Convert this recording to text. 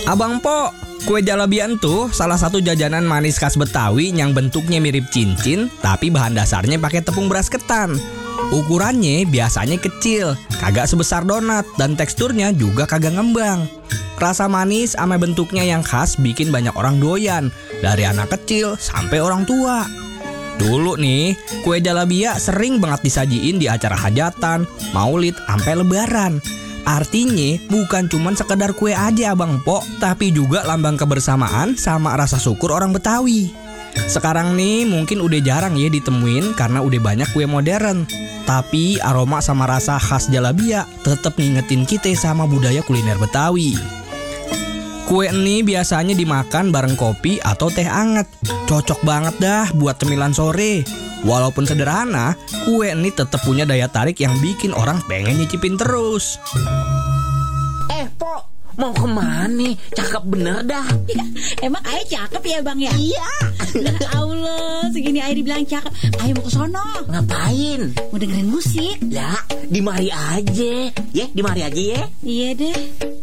Abang Po, kue jalabian tuh salah satu jajanan manis khas Betawi yang bentuknya mirip cincin, tapi bahan dasarnya pakai tepung beras ketan. Ukurannya biasanya kecil, kagak sebesar donat, dan teksturnya juga kagak ngembang. Rasa manis sama bentuknya yang khas bikin banyak orang doyan, dari anak kecil sampai orang tua. Dulu nih, kue jalabia sering banget disajiin di acara hajatan, maulid, sampai lebaran. Artinya bukan cuman sekedar kue aja Abang Po, tapi juga lambang kebersamaan sama rasa syukur orang Betawi. Sekarang nih mungkin udah jarang ya ditemuin karena udah banyak kue modern. Tapi aroma sama rasa khas jalabia tetap ngingetin kita sama budaya kuliner Betawi. Kue ini biasanya dimakan bareng kopi atau teh anget. Cocok banget dah buat cemilan sore. Walaupun sederhana, kue ini tetap punya daya tarik yang bikin orang pengen nyicipin terus. Po, mau kemana? Cakep bener dah. Ya, emang Ayah cakep ya Bang ya? Iya. Ya Allah, segini Ayah dibilang cakep. Ayah mau ke sono. Ngapain? Mau dengerin musik. Lah, di mari aja. Ya, di mari aja ya. Iya deh.